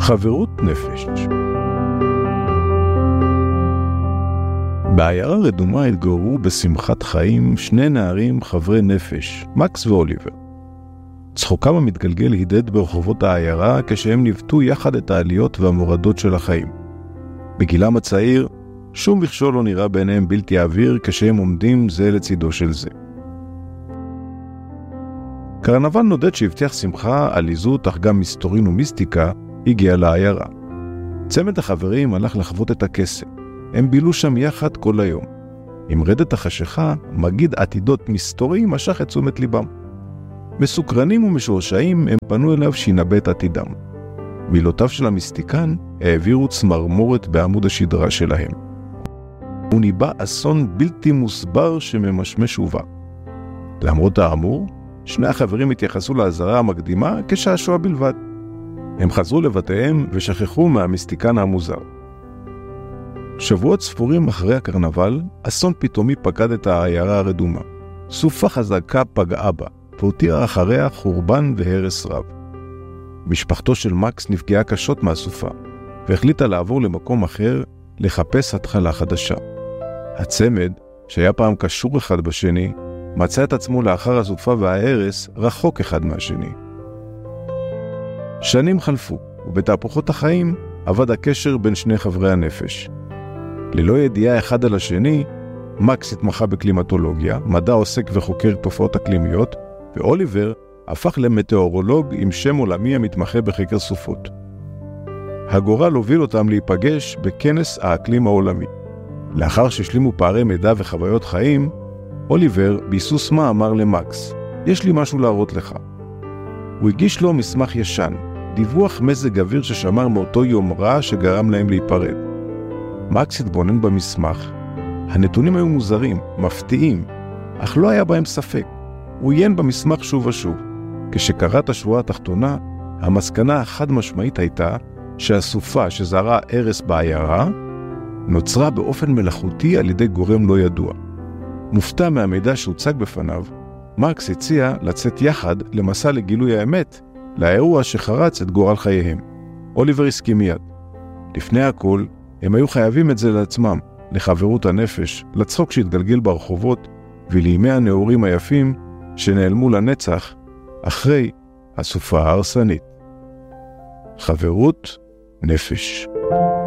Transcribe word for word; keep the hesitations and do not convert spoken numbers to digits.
חברות נפש. בעיירה רדומה התגוררו בשמחת חיים שני נערים חברי נפש, מקס ואוליבר. צחוקם המתגלגל הידד ברחובות העיירה כשהם ניווטו יחד את העליות והמורדות של החיים. בגילם הצעיר, שום מכשול לא נראה בעיניהם בלתי עביר כשהם עומדים זה לצידו של זה. קרנבל נודד שהבטיח שמחה, עליזות, אך גם מסתורין ומיסטיקה, הגיע לעיירה. צמד החברים הלך לחוות את הקסם. הם בילו שם יחד כל היום. עם רדת החשיכה, מגיד עתידות מסתורי משך את תשומת ליבם. מסוקרנים ומשורשעים הם פנו אליו שינבא את עתידם. מילותיו של המיסטיקן העבירו צמרמורת בעמוד השדרה שלהם. הוא ניבא אסון בלתי מוסבר שממשמש ובא. למרות האמור, שני החברים התייחסו להזרה המקדימה כשעשוע בלבד. הם חזרו לבתיהם ושכחו מהמיסטיקן המוזר. שבועות ספורים אחרי הקרנבל, אסון פתאומי פקד את העיירה הרדומה. סופה חזקה פגעה בה, והותירה אחריה חורבן והרס רב. משפחתו של מקס נפגעה קשות מהסופה, והחליטה לעבור למקום אחר לחפש התחלה חדשה. הצמד, שהיה פעם קשור אחד בשני, מצא את עצמו לאחר הסופה וההרס רחוק אחד מהשני. שנים חלפו, ובתהפוכות החיים עבד הקשר בין שני חברי הנפש. ללא ידיעה אחד על השני, מקס התמחה בקלימטולוגיה, מדע עוסק וחוקר תופעות אקלימיות, ואוליבר הפך למטאורולוג עם שם עולמי המתמחה בחקר סופות. הגורל הוביל אותם להיפגש בכנס האקלים העולמי. לאחר שהשלימו פערי מידע וחוויות חיים, אוליבר ביסוס מה אמר למקס, יש לי משהו להראות לך. הוא הגיש לו מסמך ישן, דיווח מזג אוויר ששמר מאותו יום רע שגרם להם להיפרד. מקס התבונן במסמך. הנתונים היו מוזרים, מפתיעים, אך לא היה בהם ספק. הוא עיין במסמך שוב ושוב. כשקרא את השורה התחתונה, המסקנה החד משמעית הייתה שהסופה שזרעה הרס בעיירה נוצרה באופן מלאכותי על ידי גורם לא ידוע. מופתע מהמידע שהוצג בפניו, מקס הציע לצאת יחד למסע לגילוי האמת, לאירוע שחרץ את גורל חייהם. אוליבר הסכים מיד. לפני הכל, הם היו חייבים את זה לעצמם, לחברות הנפש, לצחוק שהתגלגל ברחובות, ולימי הנאורים היפים שנעלמו לנצח אחרי הסופה ההרסנית. חברות נפש.